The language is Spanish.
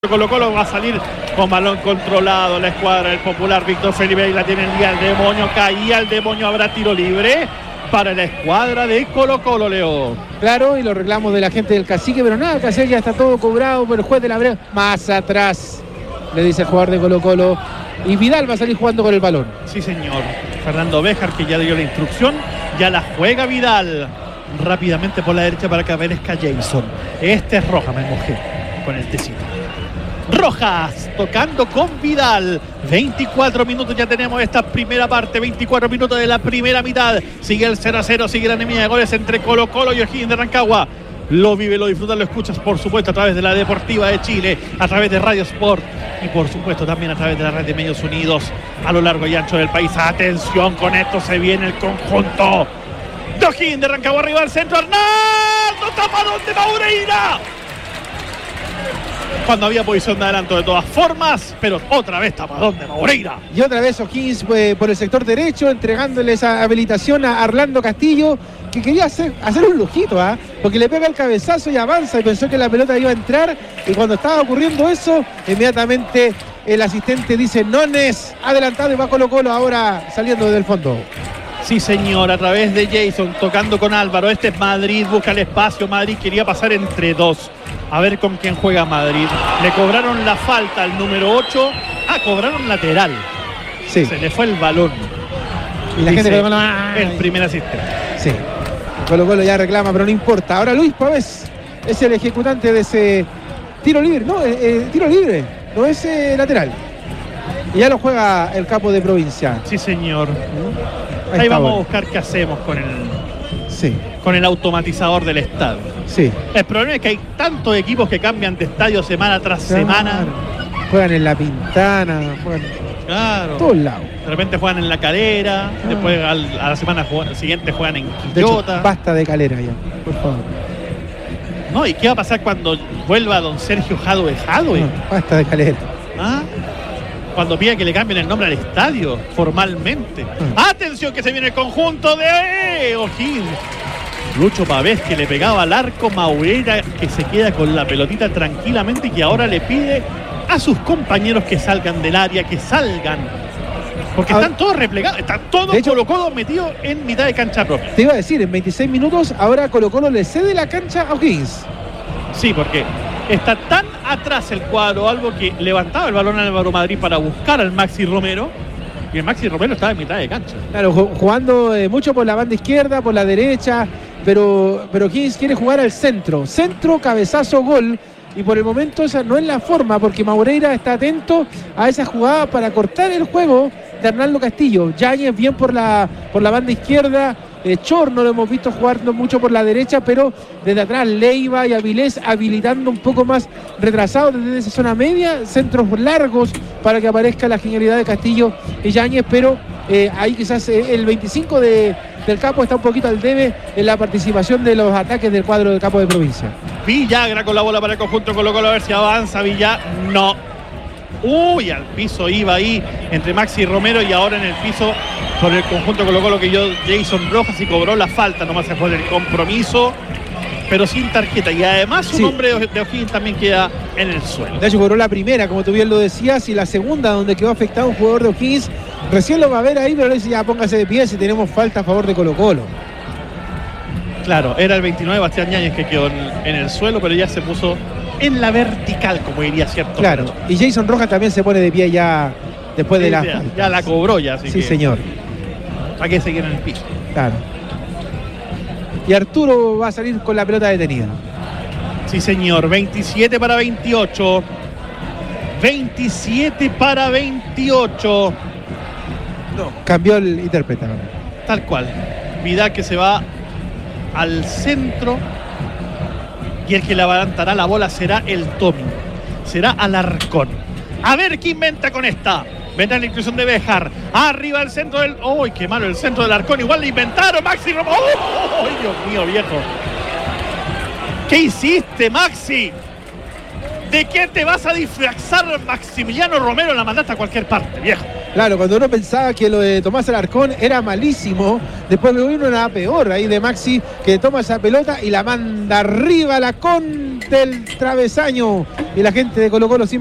Colo-Colo va a salir con balón controlado la escuadra del Popular. Víctor Felipe ahí la tiene el día el demonio. Caía el demonio, habrá tiro libre para la escuadra de Colo-Colo, Leo. Claro, y los reclamos de la gente del Cacique, pero nada que hacer, ya está todo cobrado por el juez de la Brea. Más atrás, le dice el jugador de Colo-Colo. Y Vidal va a salir jugando con el balón. Sí, señor. Fernando Béjar, que ya dio la instrucción, ya la juega Vidal. Rápidamente por la derecha para que aparezca Jason. Este es Rojas, me mojé con el tecito. Rojas tocando con Vidal. 24 minutos ya tenemos esta primera parte. 24 minutos de la primera mitad. Sigue el 0-0, sigue la anemia de goles entre Colo-Colo y O'Higgins de Rancagua. Lo vive, lo disfruta, lo escuchas por supuesto a través de la Deportiva de Chile, a través de Radio Sport y por supuesto también a través de la red de Medios Unidos a lo largo y ancho del país. Atención, con esto se viene el conjunto de O'Higgins de Rancagua. Arriba al centro, Arnaldo, tapadón de Maureira. Cuando había posición de adelanto de todas formas, pero otra vez tapadón de Maureira. Y otra vez O'Higgins por el sector derecho, entregándole esa habilitación a Arlando Castillo, que quería hacer un lujito, porque le pega el cabezazo y avanza y pensó que la pelota iba a entrar, y cuando estaba ocurriendo eso, inmediatamente el asistente dice Nones, adelantado, y va Colo-Colo ahora saliendo desde el fondo. Sí, señor, a través de Jason, tocando con Álvaro. Este es Madrid, busca el espacio. Madrid quería pasar entre dos. A ver con quién juega Madrid. Le cobraron la falta al número 8. Cobraron lateral. Sí. Se le fue el balón. Y la gente el primer asistente. Sí. Colo-Colo ya reclama, pero no importa. Ahora Luis Pavés es el ejecutante de ese tiro libre. No, tiro libre. No es lateral. Y ya lo juega el capo de provincia. Sí, señor. Ahí vamos a buscar qué hacemos con el automatizador del estadio. Sí. El problema es que hay tantos equipos que cambian de estadio semana tras semana. Juegan en La Pintana, juegan en todos lados. De repente juegan en La Calera, después a la semana siguiente juegan en Quillota. De hecho, basta de Calera ya, por favor. No, ¿y qué va a pasar cuando vuelva don Sergio Jadwe? No, basta de Calera. Cuando pida que le cambien el nombre al estadio, formalmente. Atención que se viene el conjunto de O'Higgins. Lucho Pavés, que le pegaba al arco. Maureira, que se queda con la pelotita tranquilamente y que ahora le pide a sus compañeros que salgan del área, que salgan. Porque están todos replegados, están todos Colo-Colo metidos en mitad de cancha propia. Te iba a decir, en 26 minutos, ahora Colo-Colo le cede la cancha a O'Higgins. Sí, porque está tan atrás el cuadro, algo que levantaba el balón a Álvaro Madrid para buscar al Maxi Romero, y el Maxi Romero estaba en mitad de cancha. Claro, jugando mucho por la banda izquierda, por la derecha, pero O'Higgins quiere jugar al centro, cabezazo, gol, y por el momento esa no es la forma, porque Maureira está atento a esa jugada para cortar el juego de Arnaldo Castillo. Yáñez bien por la banda izquierda. Chor no lo hemos visto jugando mucho por la derecha, pero desde atrás Leiva y Avilés habilitando un poco más retrasado desde esa zona media, centros largos para que aparezca la genialidad de Castillo y Yáñez, pero ahí quizás el 25 del capo está un poquito al debe en la participación de los ataques del cuadro del capo de provincia. Villagra con la bola para el conjunto Colo-Colo, a ver si avanza. No. Al piso iba ahí entre Maxi Romero, y ahora en el piso por el conjunto Colo-Colo que Jason Rojas, y cobró la falta, nomás se fue del compromiso, pero sin tarjeta, y además un hombre de O'Higgins también queda en el suelo. De hecho cobró la primera, como tú bien lo decías, y la segunda donde quedó afectado un jugador de O'Higgins. Recién lo va a ver ahí, pero le dice ya póngase de pie si tenemos falta a favor de Colo-Colo. Claro, era el 29 Bastián Yáñez que quedó en el suelo, pero ya se puso en la vertical, como diría cierto. Claro, y Jason Rojas también se pone de pie ya después de la falta. Ya la cobró ya, así sí, señor. ¿Para qué seguir en el piso? Claro. Y Arturo va a salir con la pelota detenida. Sí, señor. 27 para 28. 27 para 28. No, cambió el intérprete. Tal cual. Vidal que se va al centro, y el que levantará la bola será el Tommy, será Alarcón. A ver qué inventa con esta. Vendrá la inclusión de Béjar. Arriba el centro del... ¡Uy, qué malo el centro del Alarcón! Igual le inventaron, Maxi Romero. ¡Uy, Dios mío, viejo! ¿Qué hiciste, Maxi? ¿De qué te vas a disfrazar, Maximiliano Romero? La mandaste a cualquier parte, viejo. Claro, cuando uno pensaba que lo de Tomás Alarcón era malísimo, después me vino una peor ahí de Maxi, que toma esa pelota y la manda arriba a la con del travesaño. Y la gente de Colo-Colo